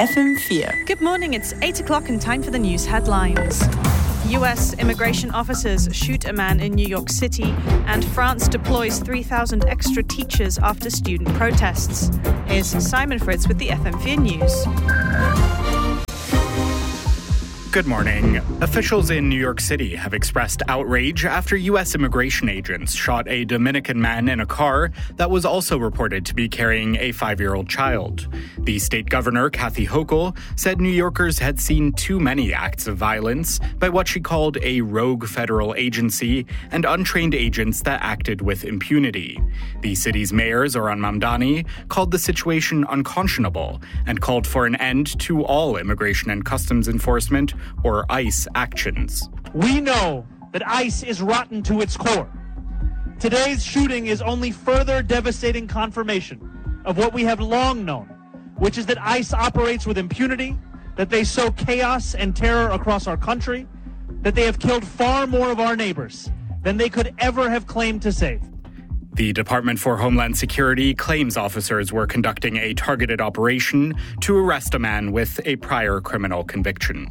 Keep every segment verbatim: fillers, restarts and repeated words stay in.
F M four. Good morning, it's eight o'clock and time for the news headlines. U S immigration officers shoot a man in New York City, and France deploys three thousand extra teachers after student protests. Here's Simon Fritz with the F M four News. Good morning. Officials in New York City have expressed outrage after U S immigration agents shot a Dominican man in a car that was also reported to be carrying a five-year-old child. The state governor, Kathy Hochul, said New Yorkers had seen too many acts of violence by what she called a rogue federal agency and untrained agents that acted with impunity. The city's mayor, Zohran Mamdani, called the situation unconscionable and called for an end to all immigration and customs enforcement or ICE actions. We know that ICE is rotten to its core. Today's shooting is only further devastating confirmation of what we have long known, which is that ICE operates with impunity, that they sow chaos and terror across our country, that they have killed far more of our neighbors than they could ever have claimed to save. The Department for Homeland Security claims officers were conducting a targeted operation to arrest a man with a prior criminal conviction.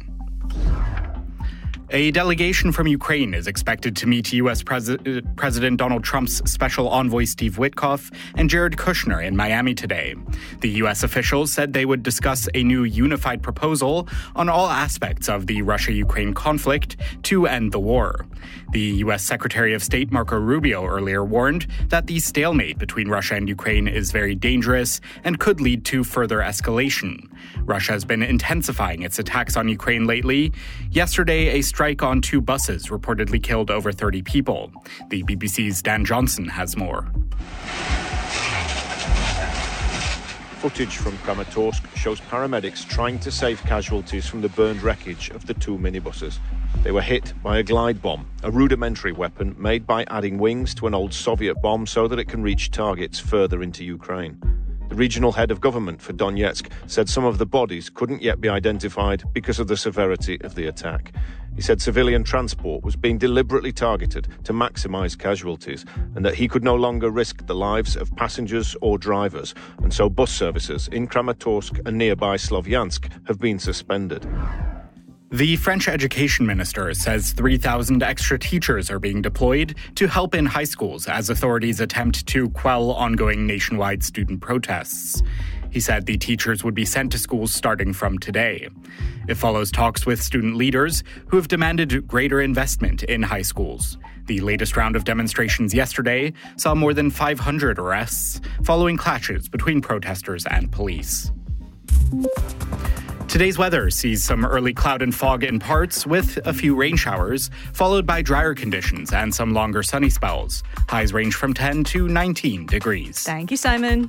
A delegation from Ukraine is expected to meet U S Pres- President Donald Trump's special envoy Steve Witkoff and Jared Kushner in Miami today. The U S officials said they would discuss a new unified proposal on all aspects of the Russia-Ukraine conflict to end the war. The U S Secretary of State Marco Rubio earlier warned that the stalemate between Russia and Ukraine is very dangerous and could lead to further escalation. Russia has been intensifying its attacks on Ukraine lately. Yesterday, a strike on two buses reportedly killed over thirty people. The B B C's Dan Johnson has more. Footage from Kramatorsk shows paramedics trying to save casualties from the burned wreckage of the two minibuses. They were hit by a glide bomb, a rudimentary weapon made by adding wings to an old Soviet bomb so that it can reach targets further into Ukraine. The regional head of government for Donetsk said some of the bodies couldn't yet be identified because of the severity of the attack. He said civilian transport was being deliberately targeted to maximize casualties and that he could no longer risk the lives of passengers or drivers, and so bus services in Kramatorsk and nearby Slovyansk have been suspended. The French education minister says three thousand extra teachers are being deployed to help in high schools as authorities attempt to quell ongoing nationwide student protests. He said the teachers would be sent to schools starting from today. It follows talks with student leaders who have demanded greater investment in high schools. The latest round of demonstrations yesterday saw more than five hundred arrests following clashes between protesters and police. Today's weather sees some early cloud and fog in parts with a few rain showers, followed by drier conditions and some longer sunny spells. Highs range from ten to nineteen degrees. Thank you, Simon.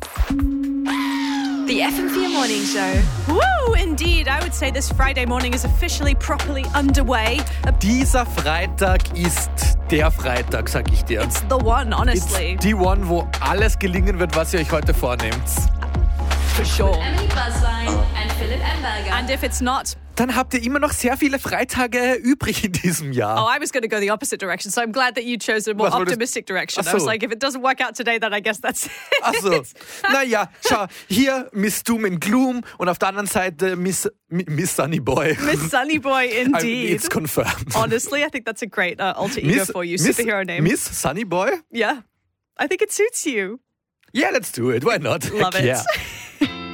The F M four Morning Show. Woo! Indeed, I would say this Friday morning is officially properly underway. Dieser Freitag ist der Freitag, sag ich dir. It's the one, honestly. It's the one, wo alles gelingen wird, was ihr euch heute vornehmt. For sure. Emily Buzzline and Philip Emberger. And if it's not, dann habt ihr immer noch sehr viele Freitage übrig in diesem Jahr. Oh, I was going to go the opposite direction, so I'm glad that you chose a more Was optimistic direction. Ach so. I was like, if it doesn't work out today, then I guess that's it. Ach so. Naja, schau, hier Miss Doom and Gloom und auf der anderen Seite Miss, Miss Sunny Boy. Miss Sunny Boy, indeed. It's confirmed. Honestly, I think that's a great uh, alter ego Miss, for you, Miss, superhero name. Miss Sunny Boy? Yeah, I think it suits you. Yeah, let's do it. Why not? Love Heck it. yeah.